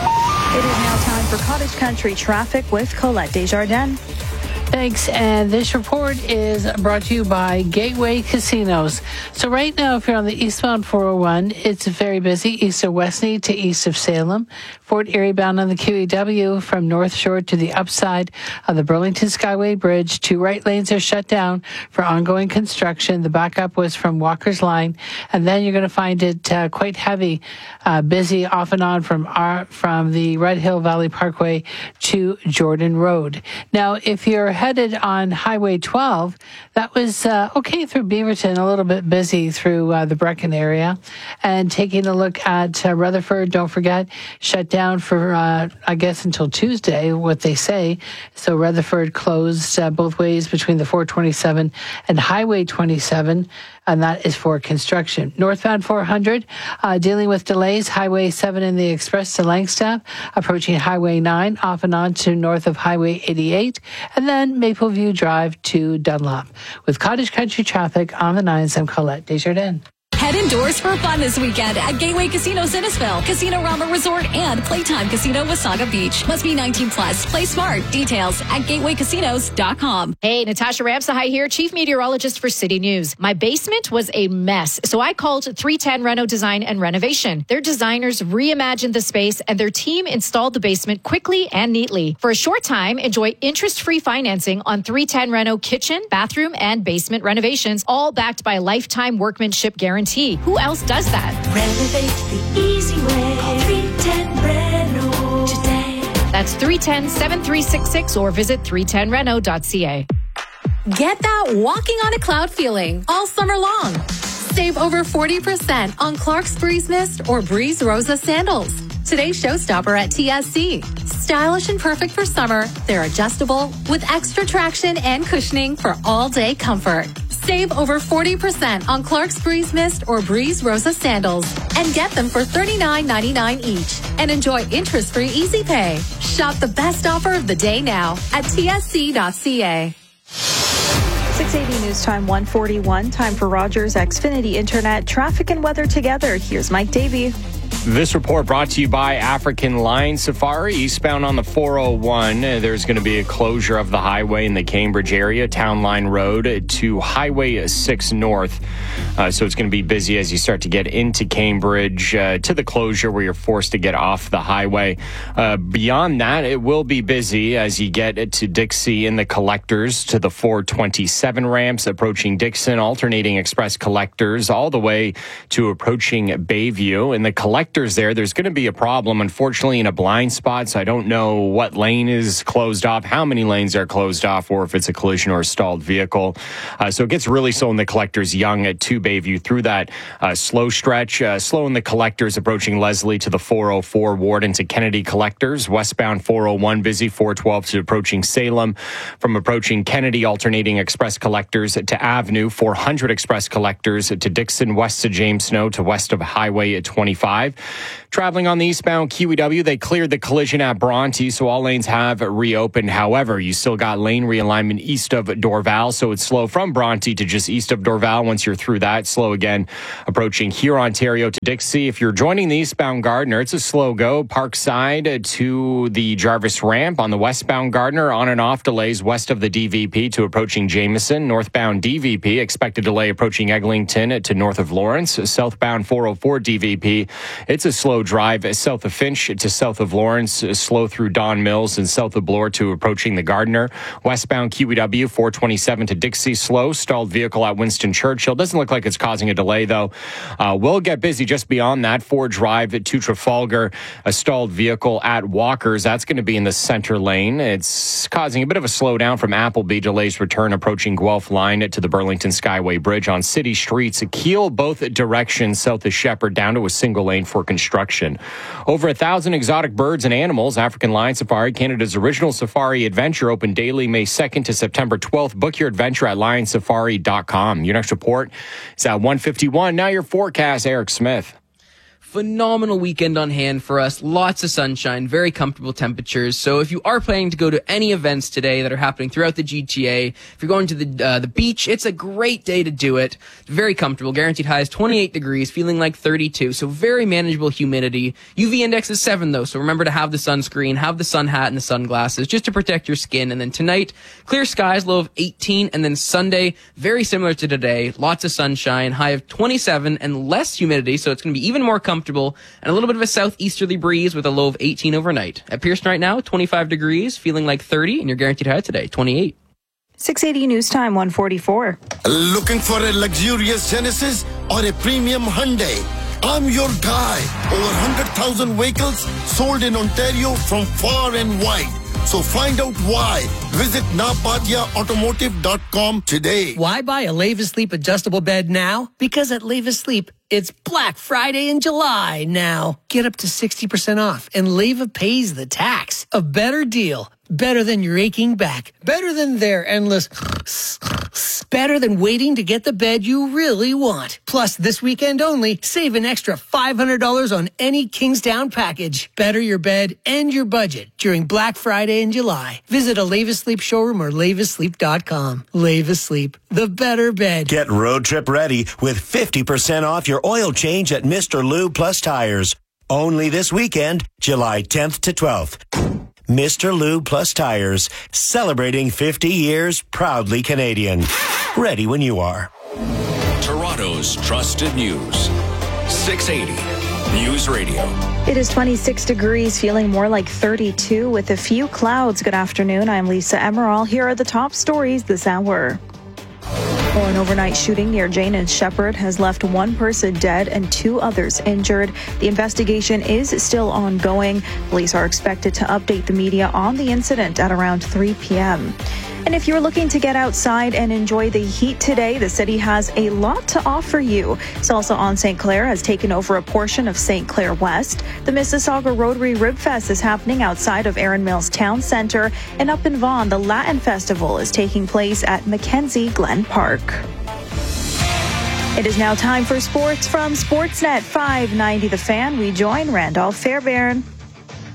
It is now time for Cottage Country traffic with Colette Desjardins. Thanks. And this report is brought to you by Gateway Casinos. So right now, if you're on the eastbound four oh one, it's very busy east of Westney to east of Salem. Fort Erie bound on the Q E W from North Shore to the upside of the Burlington Skyway Bridge. Two right lanes are shut down for ongoing construction. The backup was from Walker's Line. And then you're going to find it uh, quite heavy, uh, busy off and on from our, from the Red Hill Valley Parkway to Jordan Road. Now, if you're headed on Highway twelve, that was uh, okay through Beaverton, a little bit busy through uh, the Brecken area. And taking a look at uh, Rutherford, don't forget, shut down for, uh, I guess, until Tuesday, what they say. So Rutherford closed uh, both ways between the four twenty-seven and Highway twenty-seven, and that is for construction. Northbound four hundred, uh, dealing with delays, Highway seven in the Express to Langstaff, approaching Highway nine, off and on to north of Highway eighty-eight, and then Mapleview Drive to Dunlop. With Cottage Country traffic on the nines, I'm Colette Desjardins. Head indoors for fun this weekend at Gateway Casino Innisfil, Casino Rama Resort, and Playtime Casino Wasaga Beach. Must be nineteen plus. Play smart. Details at gateway casinos dot com. Hey, Natasha Ramsahai here, Chief Meteorologist for City News. My basement was a mess, so I called three ten Reno Design and Renovation. Their designers reimagined the space, and their team installed the basement quickly and neatly. For a short time, enjoy interest-free financing on three ten Reno kitchen, bathroom, and basement renovations, all backed by a lifetime workmanship guarantee. Who else does that? Renovate the easy way. Call three ten Reno today. That's three one zero, seven three six six or visit three ten reno dot c a. Get that walking on a cloud feeling all summer long. Save over forty percent on Clark's Breeze Mist or Breeze Rosa sandals. Today's showstopper at T S C. Stylish and perfect for summer, they're adjustable with extra traction and cushioning for all-day comfort. Save over forty percent on Clark's Breeze Mist or Breeze Rosa sandals and get them for thirty-nine ninety-nine each. And enjoy interest-free easy pay. Shop the best offer of the day now at T S C dot C A. six eighty News Time one forty-one. Time for Rogers Xfinity Internet traffic and weather together. Here's Mike Davey. This report brought to you by African Line Safari. Eastbound on the four oh one, there's going to be a closure of the highway in the Cambridge area, Town Line Road to Highway six North. Uh, so it's going to be busy as you start to get into Cambridge uh, to the closure where you're forced to get off the highway. Uh, beyond that, it will be busy as you get to Dixie in the collectors to the four twenty-seven ramps, approaching Dixon, alternating express collectors all the way to approaching Bayview. In the collectors there, there's going to be a problem, unfortunately, in a blind spot. So I don't know what lane is closed off, how many lanes are closed off, or if it's a collision or a stalled vehicle. Uh, so it gets really slow in the collectors, Young at to Bayview through that uh, slow stretch. Uh, slow in the collectors, approaching Leslie to the four oh four Ward into Kennedy collectors. Westbound four oh one busy, four twelve to approaching Salem. From approaching Kennedy, alternating express collectors to Avenue, four hundred express collectors to Dixon, west to James Snow to west of Highway at twenty-five. Traveling on the eastbound Q E W, they cleared the collision at Bronte, so all lanes have reopened. However, you still got lane realignment east of Dorval, so it's slow from Bronte to just east of Dorval. Once you're through that, slow again approaching here, Ontario to Dixie. If you're joining the eastbound Gardiner, it's a slow go. Parkside to the Jarvis ramp. On the westbound Gardiner, on and off delays west of the D V P to approaching Jameson. Northbound D V P, expected delay approaching Eglinton to north of Lawrence. Southbound four oh four D V P, it's a slow drive south of Finch to south of Lawrence, slow through Don Mills and south of Bloor to approaching the Gardiner. Westbound Q E W four twenty-seven to Dixie, slow. Stalled vehicle at Winston Churchill. Doesn't look like it's causing a delay, though. Uh, we'll get busy just beyond that. Ford Drive to Trafalgar, a stalled vehicle at Walker's. That's going to be in the center lane. It's causing a bit of a slowdown from Appleby. Delays return approaching Guelph Line to the Burlington Skyway Bridge on city streets. Keel both directions south of Shepherd down to a single lane for construction. Over a thousand exotic birds and animals. African Line Safari, Canada's original safari adventure, open daily May second to September twelfth. Book your adventure at lion safari dot com. Your next report is at one fifty-one. Now your forecast, Eric Smith. Phenomenal weekend on hand for us. Lots of sunshine, very comfortable temperatures. So if you are planning to go to any events today that are happening throughout the G T A, if you're going to the uh, the beach, it's a great day to do it. Very comfortable. Guaranteed highs twenty-eight degrees, feeling like thirty-two. So very manageable humidity. U V index is seven though, so remember to have the sunscreen, have the sun hat and the sunglasses just to protect your skin. And then tonight, clear skies, low of eighteen. And then Sunday, very similar to today, lots of sunshine, high of twenty-seven and less humidity. So it's going to be even more comfortable. Comfortable and a little bit of a southeasterly breeze with a low of eighteen overnight. At Pearson right now, twenty-five degrees, feeling like thirty, and your guaranteed high today, twenty-eight. six eighty News Time one forty-four. Looking for a luxurious Genesis or a premium Hyundai? I'm your guy. Over one hundred thousand vehicles sold in Ontario from far and wide. So find out why. Visit napatia automotive dot com today. Why buy a Leva Sleep adjustable bed now? Because at Leva Sleep, it's Black Friday in July now. Get up to sixty percent off, and Leva pays the tax. A better deal. Better than your aching back. Better than their endless... Better than waiting to get the bed you really want. Plus, this weekend only, save an extra five hundred dollars on any Kingstown package. Better your bed and your budget during Black Friday in July. Visit a Leva Sleep showroom or leva sleep dot com. Leva Sleep, the better bed. Get road trip ready with fifty percent off your oil change at Mister Lube Plus Tires. Only this weekend, July tenth to twelfth. Mister Lube Plus Tires, celebrating fifty years, proudly Canadian. Ready when you are. Toronto's trusted news. six eighty News Radio. It is twenty-six degrees, feeling more like thirty-two with a few clouds. Good afternoon. I'm Lisa Emerald. Here are the top stories this hour. Well, an overnight shooting near Jane and Shepherd has left one person dead and two others injured. The investigation is still ongoing. Police are expected to update the media on the incident at around three p.m. And if you're looking to get outside and enjoy the heat today, the city has a lot to offer you. Salsa on Saint Clair has taken over a portion of Saint Clair West. The Mississauga Rotary Rib Fest is happening outside of Erin Mills Town Centre. And up in Vaughan, the Latin Festival is taking place at Mackenzie Glen Park. It is now time for sports from Sportsnet five ninety The Fan. We join Randolph Fairbairn.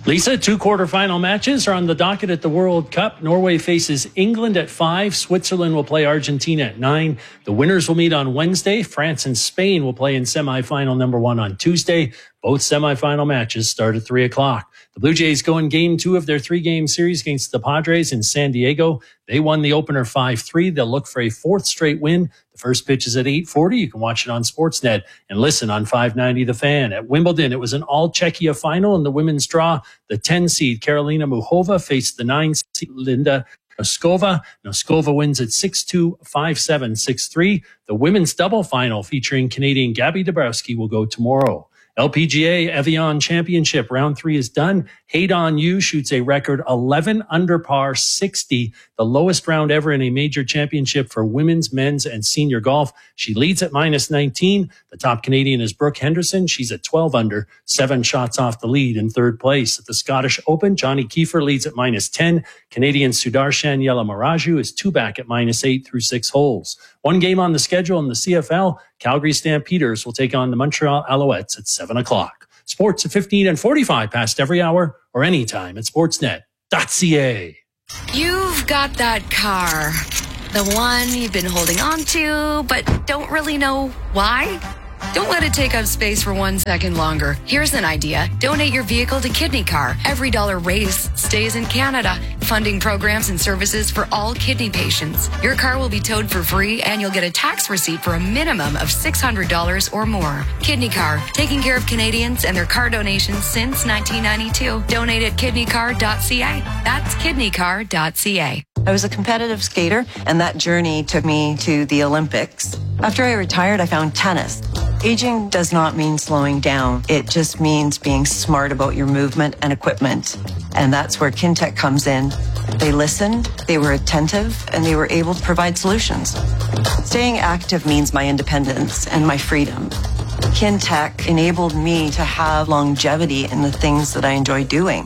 Lisa, two quarterfinal matches are on the docket at the World Cup. Norway faces England at five. Switzerland will play Argentina at nine. The winners will meet on Wednesday. France and Spain will play in semifinal number one on Tuesday. Both semifinal matches start at three o'clock. The Blue Jays go in game two of their three-game series against the Padres in San Diego. They won the opener five three. They'll look for a fourth straight win. The first pitch is at eight forty. You can watch it on Sportsnet and listen on five ninety The Fan. At Wimbledon, it was an all-Czechia final in the women's draw. The ten-seed Karolina Muchova faced the nine-seed Linda Noskova. Noskova wins at six two, five seven, six three. The women's double final featuring Canadian Gabby Dabrowski will go tomorrow. L P G A Evian Championship round three is done. Haydon Yu shoots a record eleven under par sixty, the lowest round ever in a major championship for women's, men's, and senior golf. She leads at minus nineteen. The top Canadian is Brooke Henderson. She's at twelve under, seven shots off the lead in third place. At the Scottish Open, Johnny Kiefer leads at minus ten. Canadian Sudarshan Yelamaraju is two back at minus eight through six holes. One game on the schedule in the C F L. Calgary Stampeders will take on the Montreal Alouettes at seven o'clock. Sports at fifteen and forty-five past every hour or anytime at sportsnet dot c a. You've got that car. The one you've been holding on to, but don't really know why? Don't let it take up space for one second longer. Here's an idea. Donate your vehicle to Kidney Car. Every dollar raised stays in Canada, funding programs and services for all kidney patients. Your car will be towed for free, and you'll get a tax receipt for a minimum of six hundred dollars or more. Kidney Car, taking care of Canadians and their car donations since nineteen ninety-two. Donate at kidney car dot c a. That's kidney car dot c a. I was a competitive skater, and that journey took me to the Olympics. After I retired, I found tennis. Aging does not mean slowing down. It just means being smart about your movement and equipment. And that's where Kintec comes in. They listened, they were attentive, and they were able to provide solutions. Staying active means my independence and my freedom. Kintec enabled me to have longevity in the things that I enjoy doing.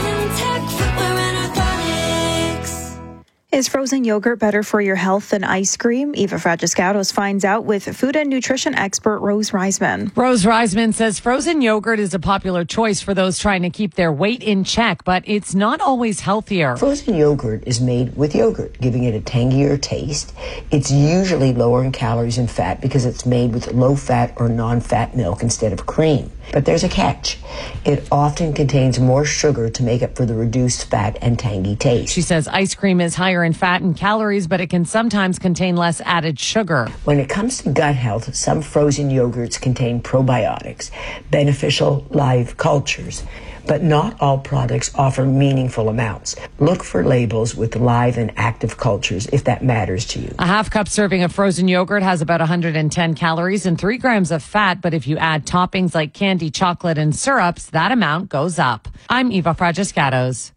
Is frozen yogurt better for your health than ice cream? Eva Fragiscatos finds out with food and nutrition expert Rose Reisman. Rose Reisman says frozen yogurt is a popular choice for those trying to keep their weight in check, but it's not always healthier. Frozen yogurt is made with yogurt, giving it a tangier taste. It's usually lower in calories and fat because it's made with low-fat or non-fat milk instead of cream. But there's a catch. It often contains more sugar to make up for the reduced fat and tangy taste. She says ice cream is higher in fat and calories, but it can sometimes contain less added sugar. When it comes to gut health, some frozen yogurts contain probiotics, beneficial live cultures, but not all products offer meaningful amounts. Look for labels with live and active cultures if that matters to you. A half cup serving of frozen yogurt has about one hundred ten calories and three grams of fat, but if you add toppings like candy, chocolate, and syrups, that amount goes up. I'm Eva Fragiscatos.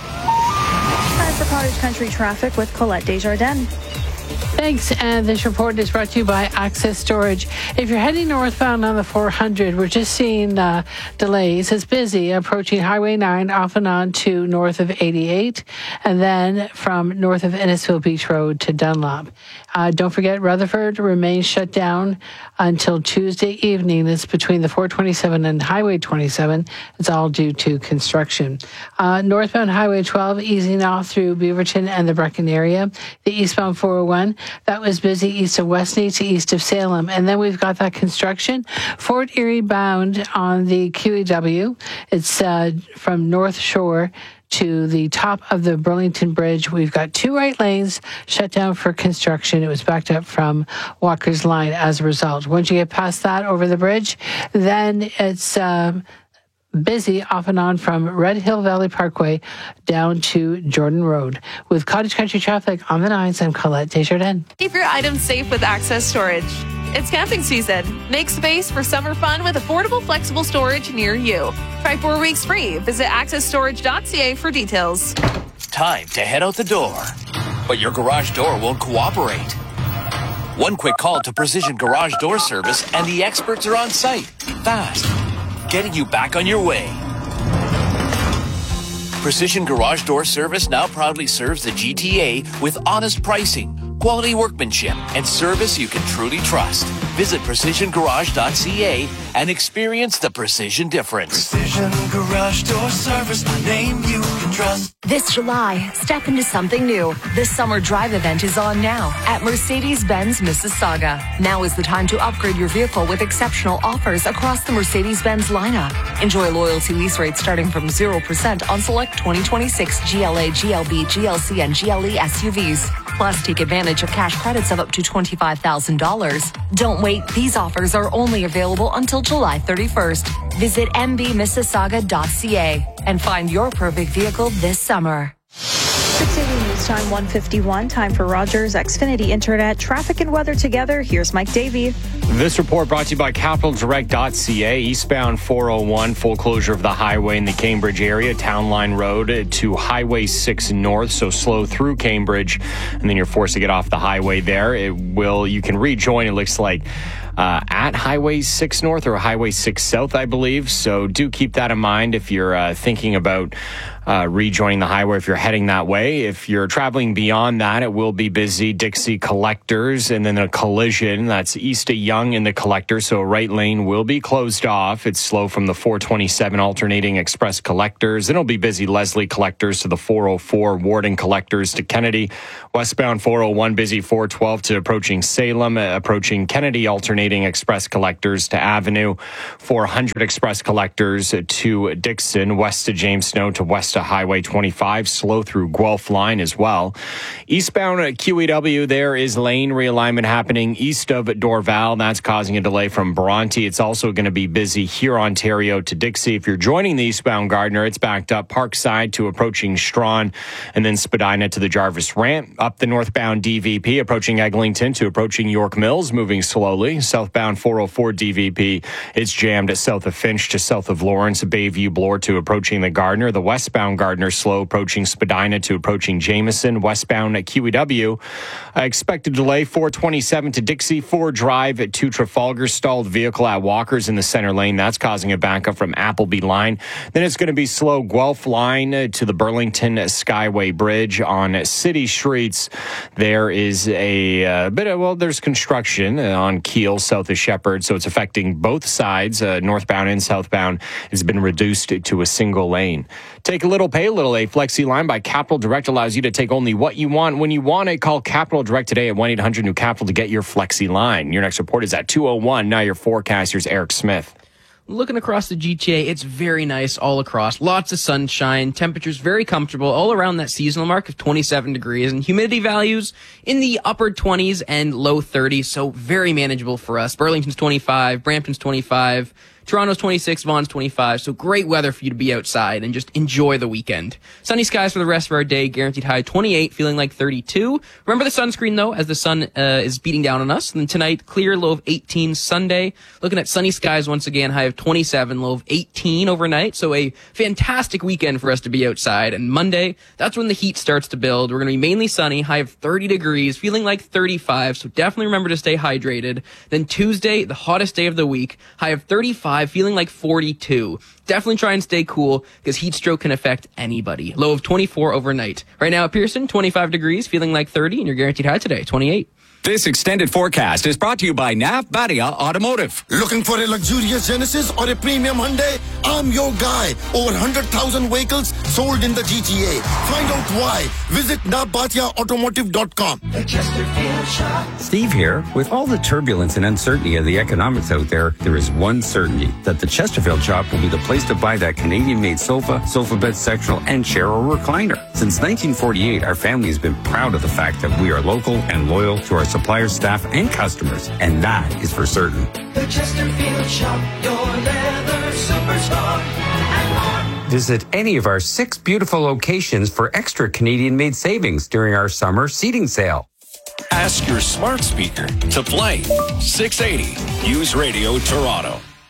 Time for Cottage Country traffic with Colette Desjardins. Thanks. And this report is brought to you by Access Storage. If you're heading northbound on the four hundred, we're just seeing uh, delays. It's busy approaching Highway nine off and on to north of eighty-eight, and then from north of Innisfil Beach Road to Dunlop. Uh, don't forget, Rutherford remains shut down until Tuesday evening. It's between the four twenty-seven and Highway twenty-seven. It's all due to construction. Uh, northbound Highway twelve easing off through Beaverton and the Brecken area. The eastbound four oh one, that was busy east of Westney to east of Salem. And then we've got that construction. Fort Erie bound on the Q E W. It's uh, from North Shore to the top of the Burlington Bridge. We've got two right lanes shut down for construction. It was backed up from Walker's Line as a result. Once you get past that over the bridge, then it's um, busy off and on from Red Hill Valley Parkway down to Jordan Road. With Cottage Country traffic on the nines, I'm Colette Desjardins. Keep your items safe with Access Storage. It's camping season. Make space for summer fun with affordable, flexible storage near you. Try four weeks free. Visit access storage dot c a for details. Time to head out the door, but your garage door won't cooperate. One quick call to Precision Garage Door Service and the experts are on site, fast, getting you back on your way. Precision Garage Door Service now proudly serves the G T A with honest pricing, quality workmanship, and service you can truly trust. Visit precision garage dot c a and experience the precision difference. Precision Garage Door Service, a name you can trust. This July, step into something new. This summer drive event is on now at Mercedes-Benz Mississauga. Now is the time to upgrade your vehicle with exceptional offers across the Mercedes-Benz lineup. Enjoy loyalty lease rates starting from zero percent on select twenty twenty-six G L A, G L B, G L C, and G L E S U Vs. Plus, take advantage of cash credits of up to twenty-five thousand dollars. Don't wait. These offers are only available until July thirty-first. Visit m b mississauga dot c a and find your perfect vehicle this summer. six eighty News Time one fifty-one. Time for Rogers Xfinity Internet. Traffic and weather together. Here's Mike Davey. This report brought to you by capital direct dot c a. Eastbound four oh one, full closure of the highway in the Cambridge area. Town Line Road to Highway six North, so slow through Cambridge, and then you're forced to get off the highway there. It will, you can rejoin, it looks like, Uh, at Highway six North or Highway six South, I believe. So do keep that in mind if you're uh, thinking about uh, rejoining the highway, if you're heading that way. If you're traveling beyond that, it will be busy. Dixie Collectors and then a collision. That's east of Yonge in the Collector. So right lane will be closed off. It's slow from the four twenty-seven alternating Express Collectors. Then it'll be busy Leslie Collectors to the four oh four, Warden Collectors to Kennedy. Westbound four oh one, busy four twelve to approaching Salem, uh, approaching Kennedy alternating Express Collectors to Avenue, four hundred Express Collectors to Dixon, west of James Snow to west of Highway twenty-five, slow through Guelph Line as well. Eastbound at Q E W, there is lane realignment happening east of Dorval. That's causing a delay from Bronte. It's also going to be busy here, Ontario to Dixie. If you're joining the eastbound Gardner, it's backed up Parkside to approaching Strawn, and then Spadina to the Jarvis Ramp. Up the northbound D V P, approaching Eglinton to approaching York Mills, moving slowly. Southbound four oh four D V P, it's jammed at south of Finch to south of Lawrence, Bayview Bloor to approaching the Gardner. The westbound Gardner slow approaching Spadina to approaching Jameson. Westbound at Q E W, uh, expected delay four twenty-seven to Dixie, four Drive to Trafalgar, stalled vehicle at Walker's in the center lane. That's causing a backup from Appleby Line. Then it's going to be slow Guelph Line to the Burlington Skyway Bridge on city streets. There is a uh, bit of, well, there's construction on Keel south of Shepherd, so it's affecting both sides, uh, northbound and southbound. It's been reduced to a single lane. Take a little, pay a little. A Flexi Line by Capital Direct allows you to take only what you want when you want it. Call Capital Direct today at one eight hundred new capital to get your Flexi Line. Your next report is at two oh one. Now your forecast, here's Eric Smith. Looking across the G T A, it's very nice all across. Lots of sunshine, temperatures very comfortable, all around that seasonal mark of twenty-seven degrees, and humidity values in the upper twenties and low thirties, so very manageable for us. Burlington's twenty-five, Brampton's twenty-five, Toronto's twenty-six, Vaughan's twenty-five, so great weather for you to be outside and just enjoy the weekend. Sunny skies for the rest of our day, guaranteed high twenty-eight, feeling like thirty-two. Remember the sunscreen, though, as the sun uh, is beating down on us. And then tonight, clear, low of eighteen Sunday. Looking at sunny skies once again, high of twenty-seven, low of eighteen overnight. So a fantastic weekend for us to be outside. And Monday, that's when the heat starts to build. We're going to be mainly sunny, high of thirty degrees, feeling like thirty-five. So definitely remember to stay hydrated. Then Tuesday, the hottest day of the week, high of thirty-five. Feeling like forty-two. Definitely try and stay cool because heat stroke can affect anybody. Low of twenty-four overnight. Right now at Pearson, twenty-five degrees, feeling like thirty, and your guaranteed high today, twenty-eight. This extended forecast is brought to you by Nav Badia Automotive. Looking for a luxurious Genesis or a premium Hyundai? I'm your guy. Over one hundred thousand vehicles sold in the G T A. Find out why. Visit nav badia automotive dot com. The Chesterfield Shop. Steve here. With all the turbulence and uncertainty of the economics out there, there is one certainty, that the Chesterfield Shop will be the place to buy that Canadian-made sofa, sofa bed sectional, and chair or recliner. Since nineteen forty-eight, our family has been proud of the fact that we are local and loyal to our suppliers, staff, and customers, and that is for certain. The Chesterfield Shop, your leather superstar, and more. Visit any of our six beautiful locations for extra Canadian-made savings during our summer seating sale. Ask your smart speaker to play six eighty News Radio Toronto.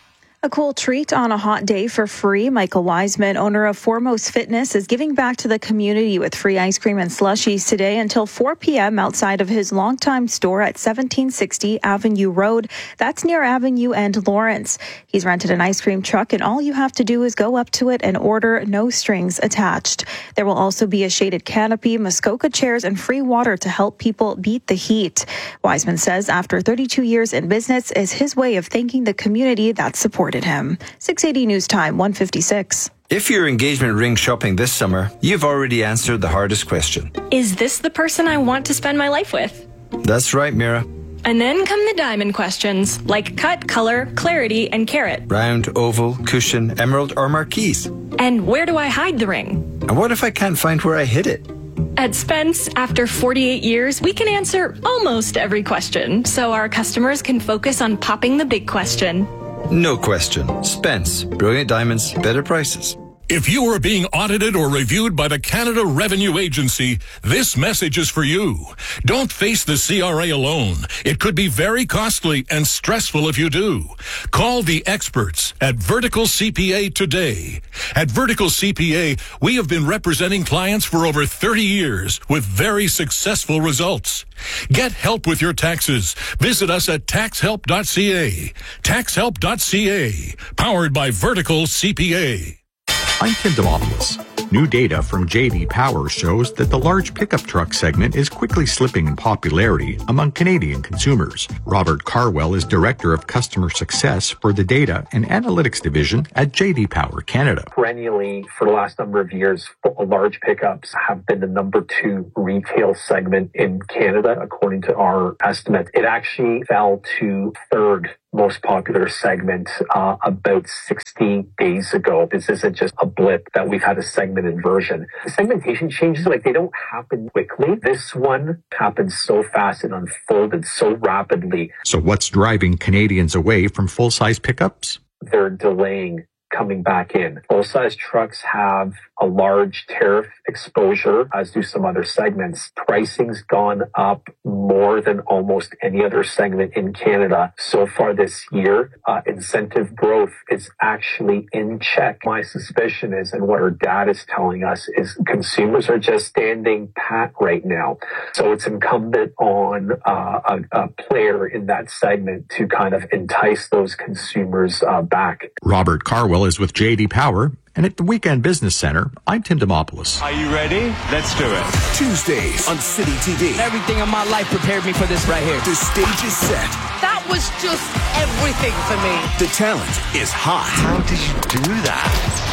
A cool treat on a hot day for free. Michael Wiseman, owner of Foremost Fitness, is giving back to the community with free ice cream and slushies today until four p.m. outside of his longtime store at seventeen sixty Avenue Road. That's near Avenue and Lawrence. He's rented an ice cream truck, and all you have to do is go up to it and order, no strings attached. There will also be a shaded canopy, Muskoka chairs, and free water to help people beat the heat. Wiseman says after thirty-two years in business is his way of thanking the community that supported him. six eighty News Time, one fifty-six. If you're engagement ring shopping this summer, you've already answered the hardest question. Is this the person I want to spend my life with? That's right, Mira. And then come the diamond questions, like cut, color, clarity, and carat. Round, oval, cushion, emerald, or marquise. And where do I hide the ring? And what if I can't find where I hid it? At Spence, after forty-eight years, we can answer almost every question, so our customers can focus on popping the big question. No question. Spence. Brilliant diamonds, better prices. If you are being audited or reviewed by the Canada Revenue Agency, this message is for you. Don't face the C R A alone. It could be very costly and stressful if you do. Call the experts at Vertical C P A today. At Vertical C P A, we have been representing clients for over thirty years with very successful results. Get help with your taxes. Visit us at tax help dot c a. tax help dot c a. Powered by Vertical C P A. I'm Tim Demopoulos. New data from J D Power shows that the large pickup truck segment is quickly slipping in popularity among Canadian consumers. Robert Carwell is Director of Customer Success for the Data and Analytics Division at J D Power Canada. Perennially, for the last number of years, large pickups have been the number two retail segment in Canada, according to our estimate. It actually fell to third most popular segment uh, about sixty days ago. This isn't just a blip that we've had a segment inversion. The segmentation changes, like, they don't happen quickly. This one happened so fast and unfolded so rapidly. So what's driving Canadians away from full-size pickups? They're delaying coming back in. Full-size trucks have a large tariff exposure, as do some other segments. Pricing's gone up more than almost any other segment in Canada so far this year. Uh, incentive growth is actually in check. My suspicion is, and what our data is telling us, is consumers are just standing pat right now. So it's incumbent on uh, a, a player in that segment to kind of entice those consumers uh, back. Robert Carwell is with J D Power, and at the Weekend Business Center, I'm Tim Demopoulos. Are you ready? Let's do it. Tuesdays on City T V. Everything in my life prepared me for this right here. The stage is set. That was just everything for me. The talent is hot. How did you do that?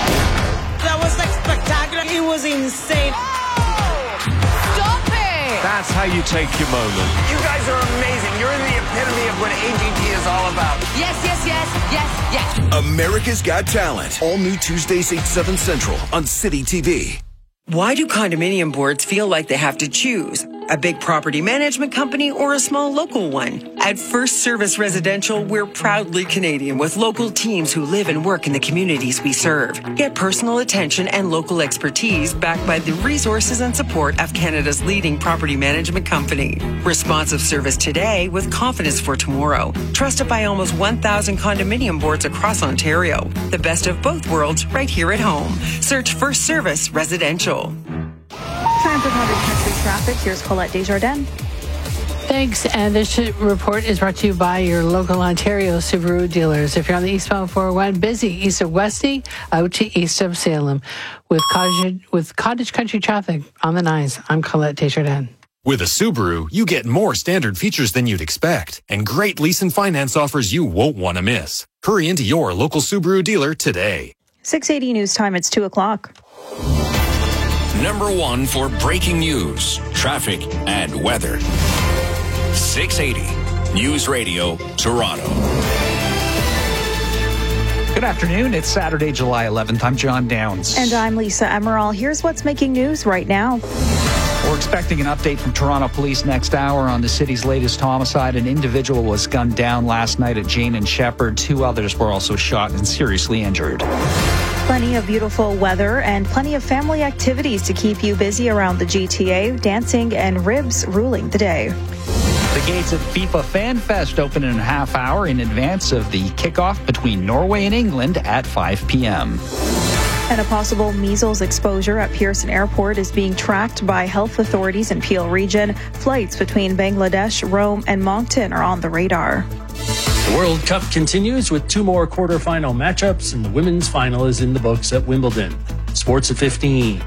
That was like spectacular. It was insane. Oh, stop it! That's how you take your moment. You guys are amazing. You're in the epitome of what A G T is all about. Yes, yes, yes, yes, yes. America's Got Talent. All new Tuesdays, eight, seven Central on City T V. Why do condominium boards feel like they have to choose? A big property management company or a small local one? At First Service Residential, we're proudly Canadian with local teams who live and work in the communities we serve. Get personal attention and local expertise backed by the resources and support of Canada's leading property management company. Responsive service today with confidence for tomorrow. Trusted by almost one thousand condominium boards across Ontario. The best of both worlds right here at home. Search First Service Residential. Time for Cottage Country traffic. Here's Colette Desjardins. Thanks. And this report is brought to you by your local Ontario Subaru dealers. If you're on the eastbound four oh one, busy east of Westy, out to east of Salem. With Cottage, with Cottage Country traffic on the nines, I'm Colette Desjardins. With a Subaru, you get more standard features than you'd expect and great lease and finance offers you won't want to miss. Hurry into your local Subaru dealer today. six eighty News Time, it's two o'clock. Number one for breaking news, traffic, and weather. six eighty News Radio, Toronto. Good afternoon. It's Saturday, July eleventh. I'm John Downs. And I'm Lisa Emerald. Here's what's making news right now. We're expecting an update from Toronto Police next hour on the city's latest homicide. An individual was gunned down last night at Jane and Shepherd. Two others were also shot and seriously injured. Plenty of beautiful weather and plenty of family activities to keep you busy around the G T A. Dancing and ribs ruling the day. The gates of FIFA Fan Fest open in a half hour in advance of the kickoff between Norway and England at five p.m. And a possible measles exposure at Pearson Airport is being tracked by health authorities in Peel region. Flights between Bangladesh, Rome, and Moncton are on the radar. The World Cup continues with two more quarterfinal matchups, and the women's final is in the books at Wimbledon. Sports at fifteen.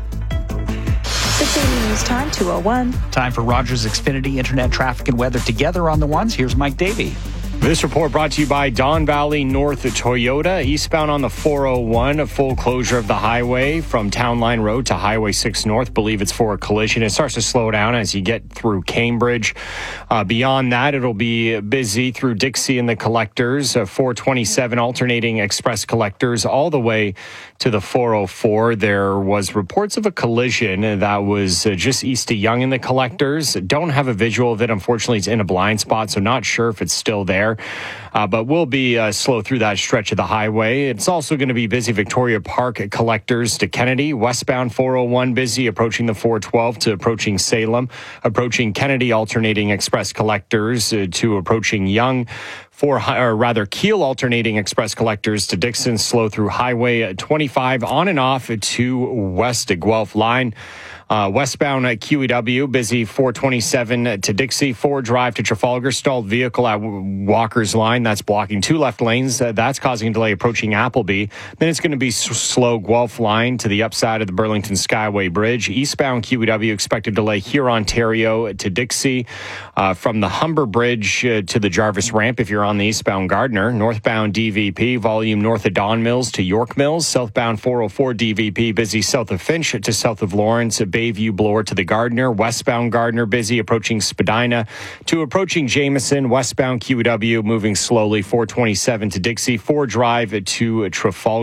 six eighty News Time, two oh one. Time for Rogers Xfinity Internet Traffic and Weather together on the ones. Here's Mike Davey. This report brought to you by Don Valley North Toyota. Eastbound on the four oh one, a full closure of the highway from Town Line Road to Highway six North. Believe it's for a collision. It starts to slow down as you get through Cambridge. Uh, beyond that, it'll be busy through Dixie and the collectors. Uh, four twenty-seven alternating express collectors all the way to the four oh four. There was reports of a collision that was uh, just east of Yonge in the collectors. Don't have a visual of it. Unfortunately, it's in a blind spot, so not sure if it's still there. Uh, but we'll be uh, slow through that stretch of the highway. It's also going to be busy Victoria Park collectors to Kennedy. Westbound four oh one busy, approaching the four twelve to approaching Salem. Approaching Kennedy, alternating express collectors uh, to approaching Yonge. For, or rather, Kiel alternating express collectors to Dixon, slow through Highway twenty-five on and off to West Guelph line. Uh, westbound at Q E W, busy four twenty-seven to Dixie, four drive to Trafalgar, stalled vehicle at Walker's line. That's blocking two left lanes. Uh, that's causing a delay approaching Appleby. Then it's going to be s- slow Guelph line to the upside of the Burlington Skyway Bridge. Eastbound Q E W, expected delay here, Ontario to Dixie. Uh, from the Humber Bridge uh, to the Jarvis Ramp if you're on the eastbound Gardner. Northbound D V P, volume north of Don Mills to York Mills. Southbound four oh four D V P, busy south of Finch to south of Lawrence. Bayview Bloor to the Gardner. Westbound Gardner, busy approaching Spadina to approaching Jameson. Westbound Q E W, moving slowly. four twenty-seven to Dixie. four drive to Trafalgar.